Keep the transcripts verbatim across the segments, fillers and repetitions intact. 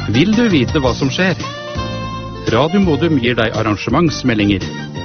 Vil du vite hva som skjer? Radio Modum gir deg arrangementsmeldinger.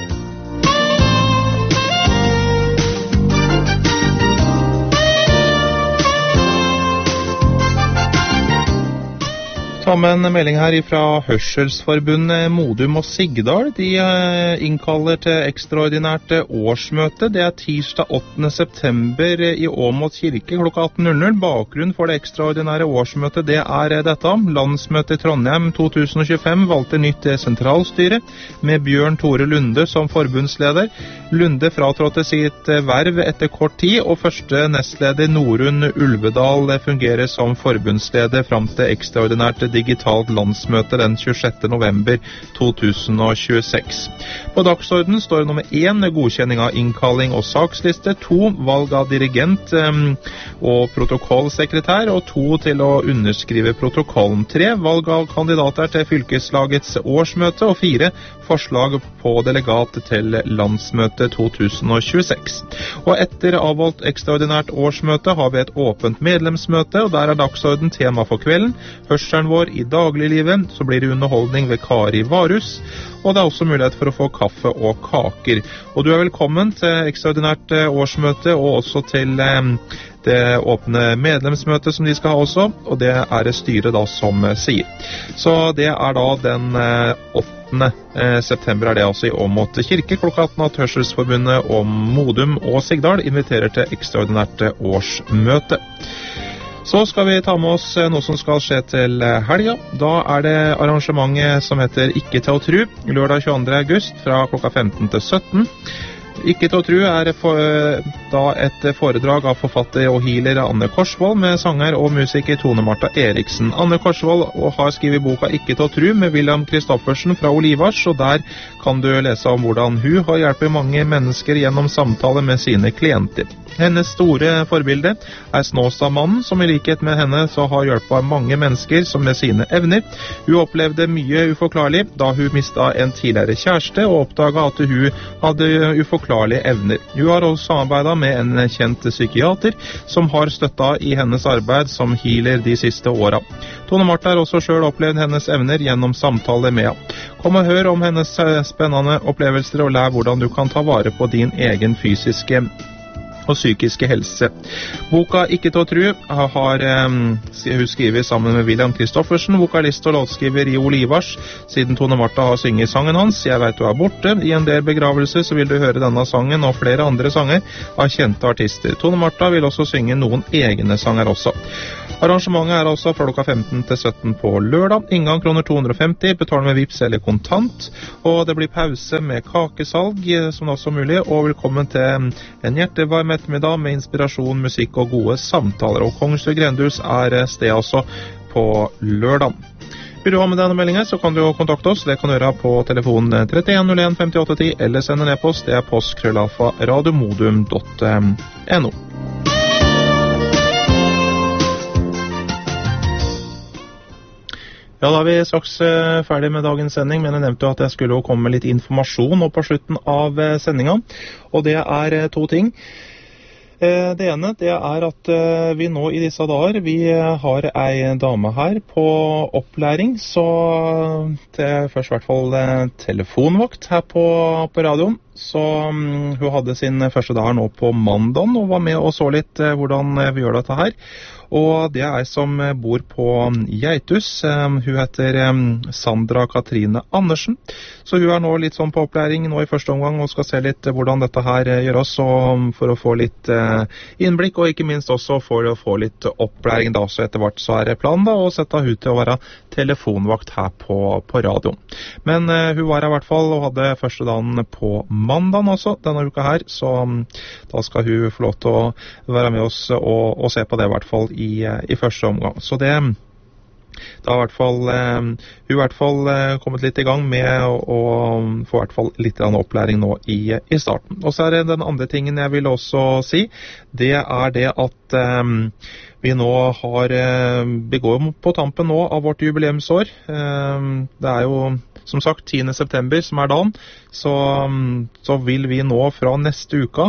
Ta med en melding her fra Hørselsforbundet Modum og Sigdal. De innkaller til ekstraordinært årsmøte. Det er tirsdag åttende september i Åmot kirke klokka atten null null. Bakgrunn for det ekstraordinære årsmøtet det er dette. Landsmøtet i Trondheim to tusen og tjuefem valgte nytt sentralstyre med Bjørn Tore Lunde som forbundsleder. Lunde fratrådte sitt verv etter kort tid, og første nestleder Norunn Ulvedal fungerer som forbundsleder fram til ekstraordinært digitalt landsmøte den tjuesjette november to tusen og tjueseks. På dagsordenen står nummer én godkjenning av innkalling og saksliste, to valg av dirigent um, og protokollsekretær, og to til å underskrive protokollen, tre valg av kandidater til fylkeslagets årsmøte, og fire forslag på delegat til landsmøte to tusen og tjueseks. Og etter avholdt ekstraordinært årsmøte har vi et åpent medlemsmøte, og der er dagsorden tema for kvelden. Hørselen vår i dagliglivet, så blir det underholdning ved Kari Varus, og det er også mulighet for å få kaffe og kaker. Og du er velkommen til ekstraordinært årsmøte, og også til eh, det åpne medlemsmøtet som de skal ha også, og det er det styret da som sier. Så det er da den eh, åttende september er det altså i Åmot kirke klokka atten at Hørselsforbundet om Modum og Sigdal inviterer til ekstraordinært årsmøte. Så skal vi ta med oss noe som skal skje til helga. Da er det arrangementet som heter Ikke til å tru, lørdag tjueandre august fra klokka femten til sytten. Ikke til å tru er for, da et foredrag av forfatter og healer Anne Korsvold med sanger og musiker Tone Marta Eriksen. Anne Korsvold har skrivet boka Ikke til å tru med William Kristoffersen fra Olivars, og der kan du lese om hvordan hun har hjulpet mange mennesker gjennom samtale med sine klienter. Hennes store forbilde er Snåstadmannen, som i likhet med henne så har hjulpet mange mennesker som med sine evner. Hun opplevde mye uforklarlig da hun mistet en tidligere kjæreste og oppdaget at hun hadde uforklarlige evner. Hun har også samarbeidet med en kjent psykiater som har støttet i hennes arbeid som healer de siste årene. Tone Marta har også selv opplevd hennes evner gjennom samtale med henne. Kom og hør om hennes spennende opplevelser og lær hvordan du kan ta vare på din egen fysiske og psykiske helse. Boka Ikke til å tru har um, hun skrivet sammen med William Kristoffersen, vokalist og låtskriver i Olivars, siden Tone Marta har synget sangen hans Jeg vet du er borte. I en del begravelser så vil du høre denne sangen og flere andre sanger av kjente artister. Tone Marta vil også synge noen egne sanger også. Arrangementet er altså fra klokka femten til sytten på lørdag. Inngang kroner to hundre og femti, betaler med vips eller kontant, og det blir pause med kakesalg som også er mulig, og velkommen til en hjertevarm ettermiddag med inspirasjon, musikk og gode samtaler. Og Kongsrud Grendhus er sted altså på lørdag. Vil du ha med denne meldingen, så kan du kontakte oss. Det kan du gjøre på telefon trettien null en femtiåtte ti, eller sende en e-post. Det er postkrøllalfa radiomodum punktum no. Ja, da er vi straks ferdig med dagens sending, men jeg nevnte at jeg skulle komme med litt informasjon nå på slutten av sendingen, og det er to ting. Det ene, det er at vi nå i disse dager, vi har ei dame her på opplæring, så det er først i hvert fall telefonvakt her på, på radioen. Så um, hun hadde sin første dag nå på mandagen og var med og så litt uh, hvordan vi gjør dette her. Og det er ei som bor på Geitus. Um, hun heter um, Sandra Katrine Andersen. Så hun er nå litt sånn på opplæring nå i første omgang og skal se litt uh, hvordan dette her uh, gjør oss, og, for å få litt uh, innblikk, og ikke minst også for å få litt opplæring da. Så etter hvert så er planen da å sette hun til å være telefonvakt her på, på radioen. Men uh, hun var her i hvert fall og hadde første dagen på mandagen også, denne uka her, så um, da skal hun få lov til å være med oss og, og se på det i hvert fall i, i første omgang. Så det, det har i hvert fall, um, hun i hvert fall uh, kommet litt i gang med å, å få i hvert fall litt opplæring nå i, i starten. Og så er det den andre tingen jeg vil også si, det er det at um, vi nå har, uh, vi går på tampen nå av vårt jubileumsår. Um, det er jo som sagt tiende september som er dagen, så, så vil vi nå fra neste uka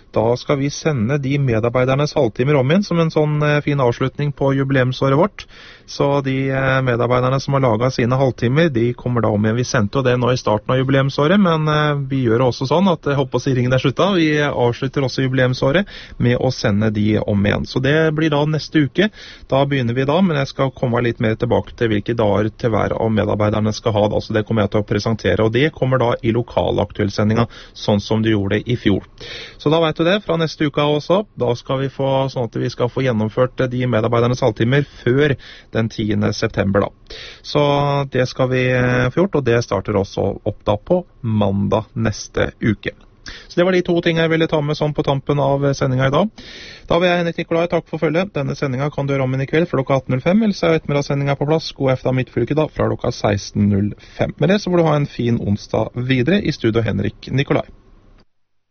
Da skal vi sende de medarbeidernes halvtimer om igjen som en sånn eh, fin avslutning på jubileumsåret vårt. Så de eh, medarbeiderne som har laget sine halvtimer, de kommer da om igjen. Vi sendte jo det nå i starten av jubileumsåret, men eh, vi gjør det også sånn at jeg håper å si ringen er slutta. Vi avslutter også jubileumsåret med å sende de om igjen. Så det blir da neste uke. Da begynner vi da, men jeg skal komme litt mer tilbake til hvilke dager til hver av medarbeiderne skal ha da, så det kommer jeg til å presentere. Og det kommer da i lokalaktuellsendinga, sånn som du gjorde i fjor. Så da vet du det, fra neste uke også. Da skal vi få, sånn at vi skal få gjennomført de medarbeidernes halvtimer før den tiende september da. Så det skal vi få gjort, og det starter også opp da på mandag neste uke. Så det var de to ting jeg ville ta med sånn på tampen av sendinga i dag. Da vil jeg, Henrik Nikolai, takk for følget. Denne sendinga kan du gjøre om inn i kveld fra klokka atten null fem, eller så er ettermiddagssendinga på plass. God eftermiddag midtfylke da, fra klokka seksten null fem. Med det så får du ha en fin onsdag videre. I studio Henrik Nikolai.